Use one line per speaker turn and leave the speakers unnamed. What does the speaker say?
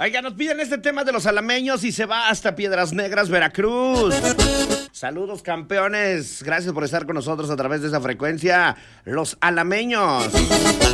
Oiga, nos piden este tema de los alameños y se va hasta Piedras Negras, Veracruz. Saludos, campeones. Gracias por estar con nosotros a través de esa frecuencia. Los alameños.